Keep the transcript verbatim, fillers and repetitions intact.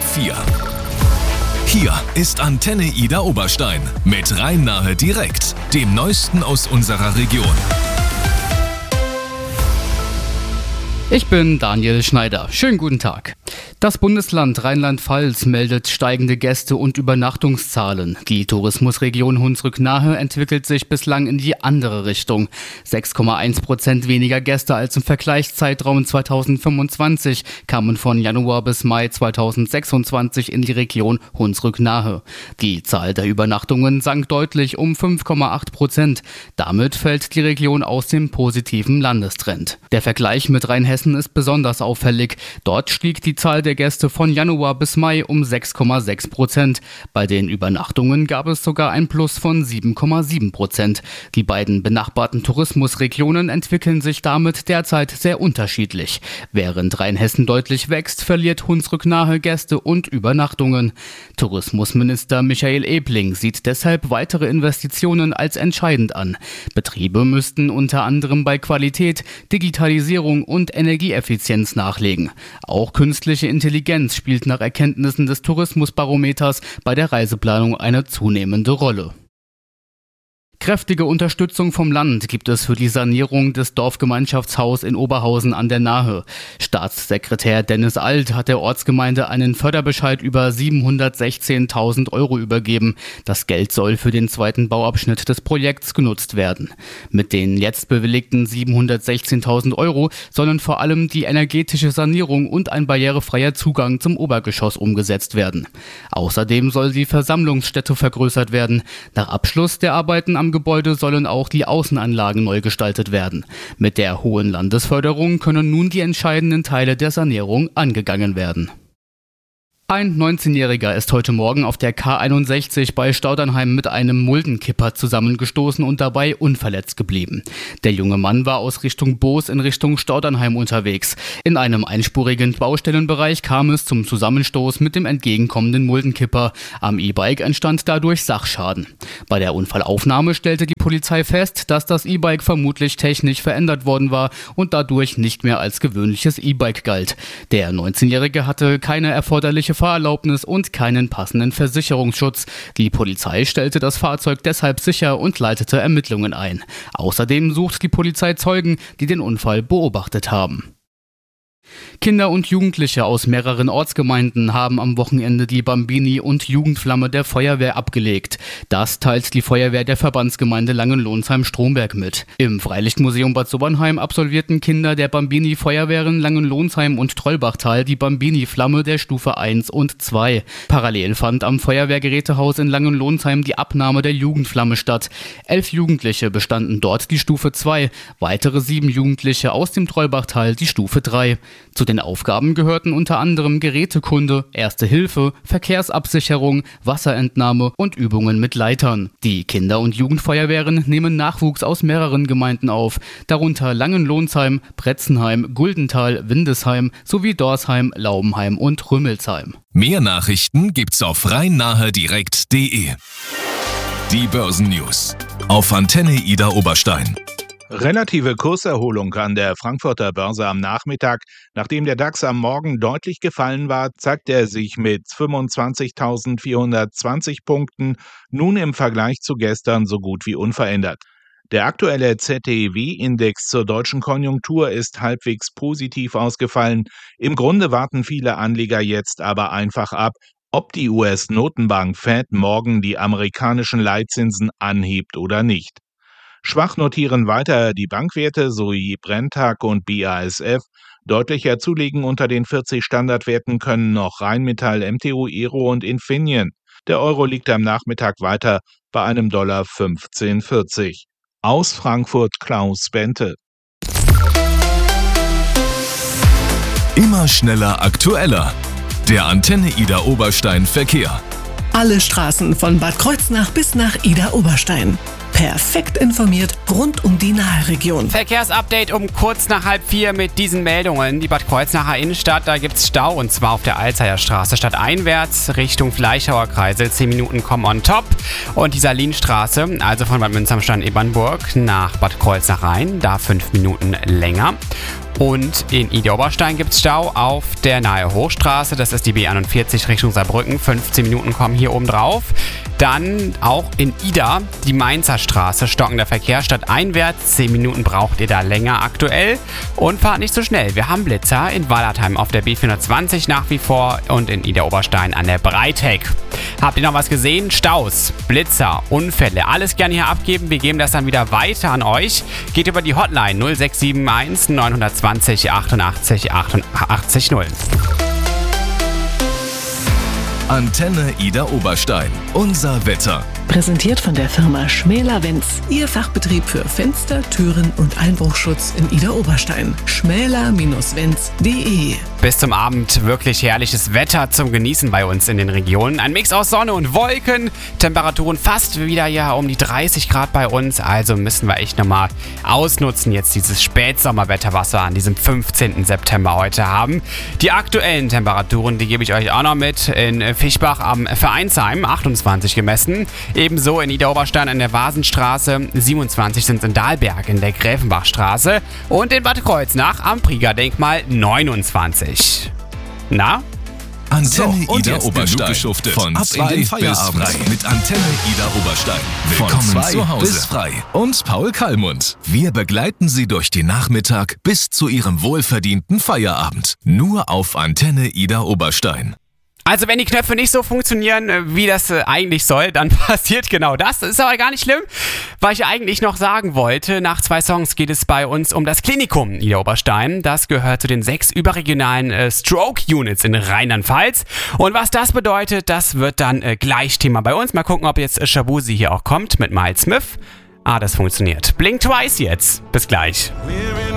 vier. Hier ist Antenne Ida Oberstein mit Rhein-Nahe direkt, dem Neuesten aus unserer Region. Ich bin Daniel Schneider. Schönen guten Tag. Das Bundesland Rheinland-Pfalz meldet steigende Gäste- und Übernachtungszahlen. Die Tourismusregion Hunsrück-Nahe entwickelt sich bislang in die andere Richtung. sechs Komma eins Prozent weniger Gäste als im Vergleichszeitraum zweitausendfünfundzwanzig kamen von Januar bis Mai zweitausendsechsundzwanzig in die Region Hunsrück-Nahe. Die Zahl der Übernachtungen sank deutlich um fünf Komma acht Prozent. Damit fällt die Region aus dem positiven Landestrend. Der Vergleich mit Rheinhessen ist besonders auffällig. Dort stieg die Zahl der Gäste von Januar bis Mai um sechs Komma sechs Prozent. Bei den Übernachtungen gab es sogar ein Plus von sieben Komma sieben Prozent. Die beiden benachbarten Tourismusregionen entwickeln sich damit derzeit sehr unterschiedlich. Während Rheinhessen deutlich wächst, verliert Hunsrück-Nahe Gäste und Übernachtungen. Tourismusminister Michael Ebling sieht deshalb weitere Investitionen als entscheidend an. Betriebe müssten unter anderem bei Qualität, Digitalisierung und Energieeffizienz nachlegen. Auch künstliche Intelligenz spielt nach Erkenntnissen des Tourismusbarometers bei der Reiseplanung eine zunehmende Rolle. Kräftige Unterstützung vom Land gibt es für die Sanierung des Dorfgemeinschaftshaus in Oberhausen an der Nahe. Staatssekretär Dennis Alt hat der Ortsgemeinde einen Förderbescheid über siebenhundertsechzehntausend Euro übergeben. Das Geld soll für den zweiten Bauabschnitt des Projekts genutzt werden. Mit den jetzt bewilligten siebenhundertsechzehntausend Euro sollen vor allem die energetische Sanierung und ein barrierefreier Zugang zum Obergeschoss umgesetzt werden. Außerdem soll die Versammlungsstätte vergrößert werden. Nach Abschluss der Arbeiten am Gebäude sollen auch die Außenanlagen neu gestaltet werden. Mit der hohen Landesförderung können nun die entscheidenden Teile der Sanierung angegangen werden. Ein neunzehnjähriger ist heute Morgen auf der K einundsechzig bei Staudernheim mit einem Muldenkipper zusammengestoßen und dabei unverletzt geblieben. Der junge Mann war aus Richtung Boos in Richtung Staudernheim unterwegs. In einem einspurigen Baustellenbereich kam es zum Zusammenstoß mit dem entgegenkommenden Muldenkipper. Am E-Bike entstand dadurch Sachschaden. Bei der Unfallaufnahme stellte die Polizei fest, dass das E-Bike vermutlich technisch verändert worden war und dadurch nicht mehr als gewöhnliches E-Bike galt. Der neunzehnjährige hatte keine erforderliche Fahrerlaubnis und keinen passenden Versicherungsschutz. Die Polizei stellte das Fahrzeug deshalb sicher und leitete Ermittlungen ein. Außerdem sucht die Polizei Zeugen, die den Unfall beobachtet haben. Kinder und Jugendliche aus mehreren Ortsgemeinden haben am Wochenende die Bambini- und Jugendflamme der Feuerwehr abgelegt. Das teilt die Feuerwehr der Verbandsgemeinde Langenlonsheim-Stromberg mit. Im Freilichtmuseum Bad Sobernheim absolvierten Kinder der Bambini-Feuerwehren Langenlonsheim und Trollbachtal die Bambini-Flamme der Stufe eins und zwei. Parallel fand am Feuerwehrgerätehaus in Langenlonsheim die Abnahme der Jugendflamme statt. Elf Jugendliche bestanden dort die Stufe zwei, weitere sieben Jugendliche aus dem Trollbachtal die Stufe drei. Zu den Aufgaben gehörten unter anderem Gerätekunde, Erste Hilfe, Verkehrsabsicherung, Wasserentnahme und Übungen mit Leitern. Die Kinder- und Jugendfeuerwehren nehmen Nachwuchs aus mehreren Gemeinden auf, darunter Langenlonsheim, Bretzenheim, Guldental, Windesheim sowie Dorsheim, Laubenheim und Rümmelsheim. Mehr Nachrichten gibt's auf rhein-nahe direkt punkt de. Die Börsennews auf Antenne Ida Oberstein. Relative Kurserholung an der Frankfurter Börse am Nachmittag. Nachdem der DAX am Morgen deutlich gefallen war, zeigt er sich mit fünfundzwanzigtausendvierhundertzwanzig Punkten nun im Vergleich zu gestern so gut wie unverändert. Der aktuelle Z T W-Index zur deutschen Konjunktur ist halbwegs positiv ausgefallen. Im Grunde warten viele Anleger jetzt aber einfach ab, ob die U S-Notenbank Fed morgen die amerikanischen Leitzinsen anhebt oder nicht. Schwach notieren weiter die Bankwerte sowie Brenntag und B A S F. Deutlicher zulegen unter den vierzig Standardwerten können noch Rheinmetall, M T U, Aero und Infineon. Der Euro liegt am Nachmittag weiter bei einem Dollar fünfzehn vierzig. Aus Frankfurt Klaus Bente. Immer schneller, aktueller. Der Antenne Ida Oberstein Verkehr. Alle Straßen von Bad Kreuznach bis nach Ida Oberstein. Perfekt informiert rund um die Naheregion. Verkehrsupdate um kurz nach halb vier mit diesen Meldungen. Die Bad Kreuznacher Innenstadt, da gibt's Stau und zwar auf der Alzheimer Straße stadteinwärts Richtung Fleischhauer Kreisel. zehn Minuten kommen on top. Und die Salinstraße, also von Bad Münz am Stand Ebernburg nach Bad Kreuznach rein, da fünf Minuten länger. Und in Ida-Oberstein gibt es Stau auf der Nahe Hochstraße. Das ist die B einundvierzig Richtung Saarbrücken. fünfzehn Minuten kommen hier oben drauf. Dann auch in Ida die Mainzer Straße. Stockender Verkehr stadteinwärts. zehn Minuten braucht ihr da länger aktuell. Und fahrt nicht so schnell. Wir haben Blitzer in Wallertheim auf der B vierhundertzwanzig nach wie vor und in Ida-Oberstein an der Breitheck. Habt ihr noch was gesehen? Staus, Blitzer, Unfälle. Alles gerne hier abgeben. Wir geben das dann wieder weiter an euch. Geht über die Hotline null sechs sieben eins neun zwei null achtundachtzig achtundachtzig null. Antenne Ida Oberstein. Unser Wetter. Präsentiert von der Firma Schmäler Wenz. Ihr Fachbetrieb für Fenster, Türen und Einbruchschutz in Ida Oberstein. schmäler Bindestrich wenz punkt de. Bis zum Abend wirklich herrliches Wetter zum Genießen bei uns in den Regionen. Ein Mix aus Sonne und Wolken. Temperaturen fast wieder ja um die dreißig Grad bei uns. Also müssen wir echt nochmal ausnutzen jetzt dieses Spätsommerwetter, was wir an diesem fünfzehnten September heute haben. Die aktuellen Temperaturen, die gebe ich euch auch noch mit. In Fischbach am Vereinsheim achtundzwanzig gemessen. Ebenso in Ida-Oberstein an der Vasenstraße. siebenundzwanzig sind es in Dahlberg in der Gräfenbachstraße. Und in Bad Kreuznach am Prieger-Denkmal neunundzwanzig. Na? Antenne So, Ida Oberstein. Von Ab in den zwei bis Feierabend. frei. Mit Antenne Ida Oberstein. Von Willkommen zwei zu Hause. bis frei. Und Paul Kallmund. Wir begleiten Sie durch den Nachmittag bis zu Ihrem wohlverdienten Feierabend. Nur auf Antenne Ida Oberstein. Also wenn die Knöpfe nicht so funktionieren, wie das eigentlich soll, dann passiert genau das. Das ist aber gar nicht schlimm, weil ich eigentlich noch sagen wollte, nach zwei Songs geht es bei uns um das Klinikum Ida Oberstein. Das gehört zu den sechs überregionalen äh, Stroke-Units in Rheinland-Pfalz. Und was das bedeutet, das wird dann äh, gleich Thema bei uns. Mal gucken, ob jetzt äh, Shabuzi hier auch kommt mit Miles Smith. Ah, das funktioniert. Blink Twice jetzt. Bis gleich.